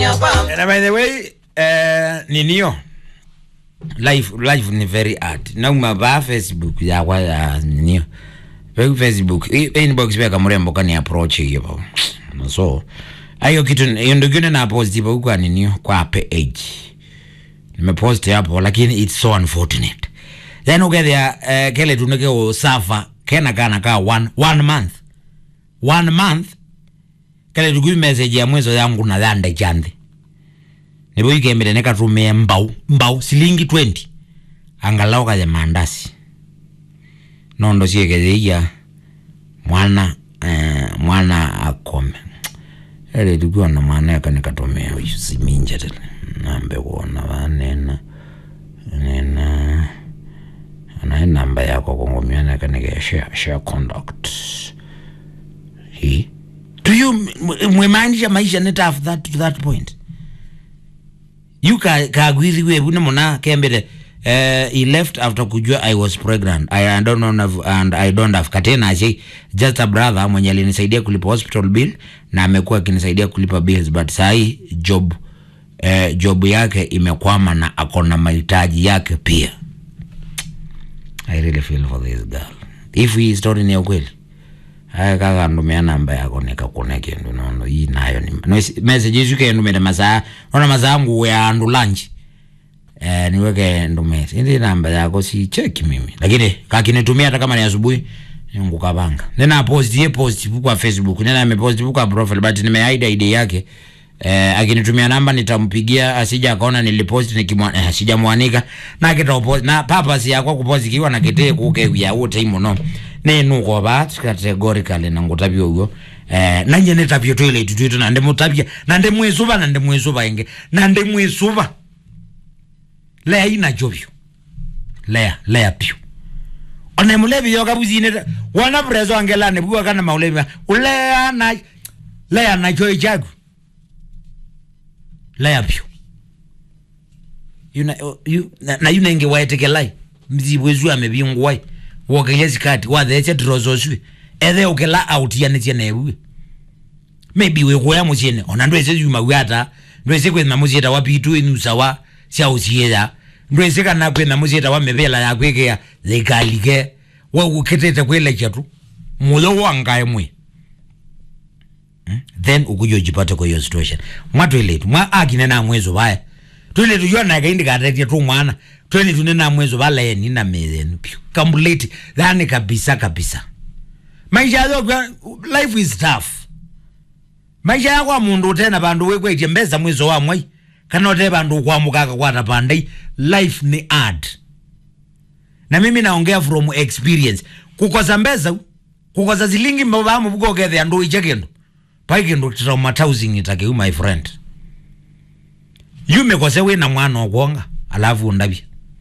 And by the way, Ninio life ni very hard. Na umaba Facebook ya kwa Ninio. Facebook inbox beka mrembo kani approach hiyo. So ayo kitu yondogene na positive huko Ninio kwa page. Nimepost hapo lakini it's so unfortunate. Then ukethia kele tuneke o safa kena kana ka one month. 1 month kele tukubi message ya mwezo yangu na dhanda chande. Nibo yikembele neka tume mbau silingi 20 angalau kaje mandasi nondo siekeze ya mwana akome ele tukiwa na maana yake nikatomea usiminje tele nambe kuona vanena nena ana namba yako kongomiana kanike share conduct he do you mwemaanisha maisha net after that point you kagwizi wewe unamona kembele he left after kujua I was pregnant. I don't know and I don't have katena say just a brother mwenye alinisaidia kulipa hospital bill na amekuwa akinisaidia kulipa bills but sahi job yake imekwama na akona mahitaji yake pia. I really feel for this girl. If he story ni ukweli kaka ndumia namba yako nikakoneke ndo nono hii nayo ni messages yuke ndumia masaa ona masaa yangu ya andu lunch niweke ndume hindi namba yako si check mimi lakini kakinitumia hata kama ni asubuhi ngukabanga nena post kwa Facebook nena amepost kwa profile but nimehide ID yake akinitumia namba nitampigia asija akaona nilipost nikimwana sijamwanika na kitapost na purpose yako kupost kiwa na kete kuke ya wote imono nenu ko ba categorically na ngutabyo ugo nanye netabyo toilet tutu na ndemutabya na ndemwezuba enge na ndemwezuba lea ina jobyo lea pio one mulebi yoka buzine wana prezo angelane buwa kana maulebi lea na joy jagu lea pio you nenge waeteke lai mzibwezu amebingwai wokelezi kati watheche trozoswe ethe ukela out ya netie newe maybe we goya muchene ona ndo ese yuma wata ndo ese kwena mucheta wapitu inusawa sia usieda ndo ese kana kwena mucheta wa mebela ya kwekea zekalike wa uketete kwela chatu mulo wangae mwe then ukujo jipata kwa hiyo situation mwato ile mwa akinena mwezo baya tule tujona kaindi katetia tu mwana tule tunena mwezo bala yeni na mezeni complete dhani kabisa maisha yako life is tough maisha yako mundu tena bandu wekwe jembeza mwezo wa mwai kanote bandu kwa mukaka kwa tapandai life ni hard na mimi naongea from experience kukosa mbeza kukosa zilingi mbamu buko kethe andu ichekendo paikendo traumatizing itake my friend yume kose we na mwana okwonga alafu ndabya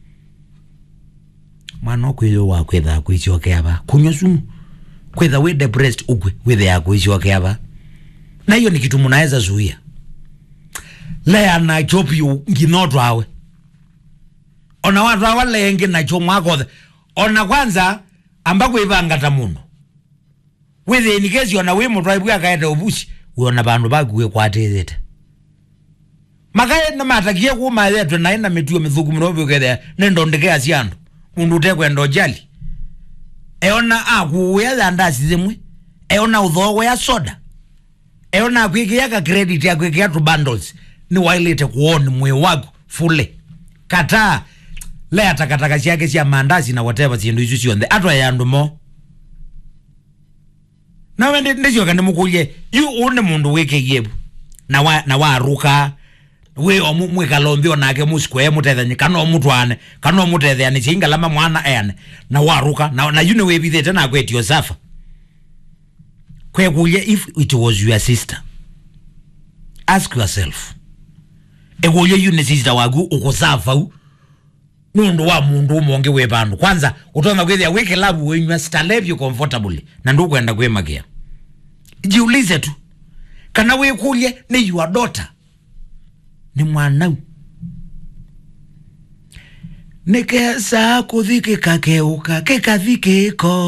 mwana okwiyo wakwetha kwichoke aba kunyosumu kwetha we depressed ukwe wethe ya kwichoke aba na hiyo ni kitu mnaweza zuia lea na chopyo nginoto awe ona watu wale ngi na chomwa kothe ona kwanza ambako ivangata muno wethe ni kesi ona we mutwaibu akaenda obushi uona bandu baguwe kwatezeta makaye na matakie kuma yetu na ina mituo mithuku mrobe kethe nendo ndekea ciandu mundu tekwe ndo jali eona akuya ndasi zimwe eona uthogo ya soda eona akwikia ka credit ya kwikia tu bundles ni wailete kuona mwe wako fule kata lea takataka ciake cia mandazi na whatever cindu icio cionthe atwa yandu mo na wende ndicio kana mukuye yu une mundu weke yebu na waruka we omwe kalombi onake musikwe mutethanye kana mutwane kana mutethanye cingalama mwana ene na waruka na you know we bithete na kwetio safa kwekuye if it was your sister ask yourself egoye you ne sister wagu ukusafa nundu wa mundu umonge we bandu kwanza utonga kwethia weke labu wenywa stalev you comfortably na ndu kwenda kwemakia jiulize tu kana we kulie ni your daughter ni mwanau nekesa kuthike kakeuka kekathike ko